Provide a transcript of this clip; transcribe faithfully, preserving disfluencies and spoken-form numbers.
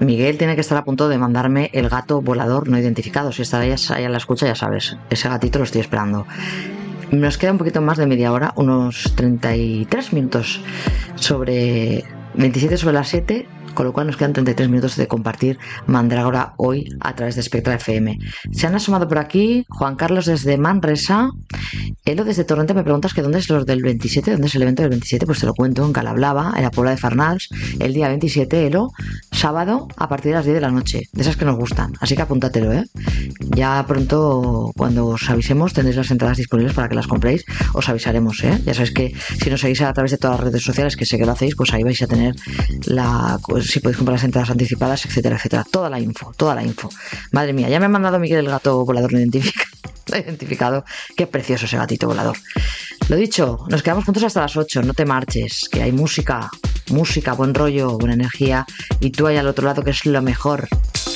Miguel tiene que estar a punto de mandarme el gato volador no identificado. Si está ahí, ahí a la escucha, ya sabes, ese gatito lo estoy esperando. Nos queda un poquito más de media hora, unos treinta y tres minutos sobre veintisiete sobre las siete, con lo cual nos quedan treinta y tres minutos de compartir Mandrágora hoy a través de Spectra F M. Se han asomado por aquí Juan Carlos desde Manresa, Elo desde Torrente. Me preguntas que dónde es los del veintisiete, dónde es el evento del veintisiete, pues te lo cuento, en Calablava, en la Puebla de Farnals, el día veintisiete, Elo, sábado a partir de las diez de la noche, de esas que nos gustan, así que apúntatelo, ¿eh? Ya pronto, cuando os avisemos, tendréis las entradas disponibles para que las compréis, os avisaremos, ¿eh? Ya sabéis que si nos seguís a través de todas las redes sociales, que sé que lo hacéis, pues ahí vais a tener la, pues, si podéis comprar las entradas anticipadas, etcétera, etcétera, toda la info, toda la info. Madre mía, ya me ha mandado Miguel el gato volador no identificado. identificado. Qué precioso ese gatito volador. Lo dicho, nos quedamos juntos hasta las ocho. No te marches, que hay música, música, buen rollo, buena energía, y tú ahí al otro lado, que es lo mejor.